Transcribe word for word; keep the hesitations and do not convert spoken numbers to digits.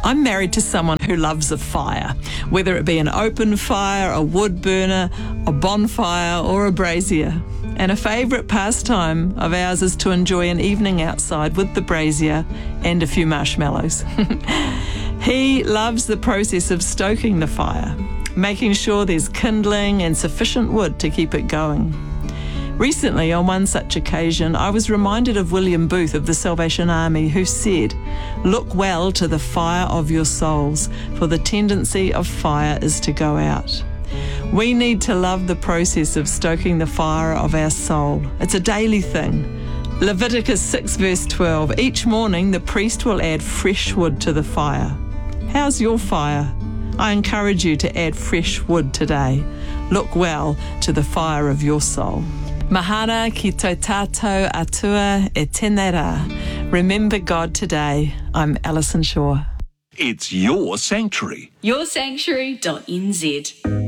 I'm married to someone who loves a fire, whether it be an open fire, a wood burner, a bonfire or a brazier. And a favourite pastime of ours is to enjoy an evening outside with the brazier and a few marshmallows. He loves the process of stoking the fire, making sure there's kindling and sufficient wood to keep it going. Recently, on one such occasion, I was reminded of William Booth of the Salvation Army, who said, "Look well to the fire of your souls, for the tendency of fire is to go out." We need to love the process of stoking the fire of our soul. It's a daily thing. Leviticus six verse twelve, each morning the priest will add fresh wood to the fire. How's your fire? I encourage you to add fresh wood today. Look well to the fire of your soul. Mahana ki tō tātou atua e tēnei rā. Remember God today. I'm Alison Shaw. It's your sanctuary. your sanctuary dot n z